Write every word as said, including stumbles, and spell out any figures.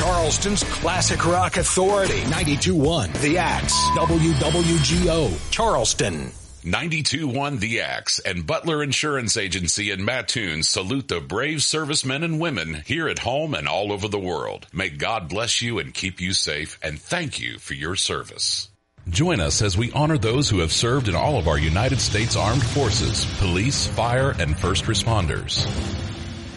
Charleston's classic rock authority. ninety-two point one The Axe, W W G O, Charleston. ninety-two point one The Axe and Butler Insurance Agency in Mattoon salute the brave servicemen and women here at home and all over the world. May God bless you and keep you safe, and thank you for your service. Join us as we honor those who have served in all of our United States Armed Forces, police, fire, and first responders.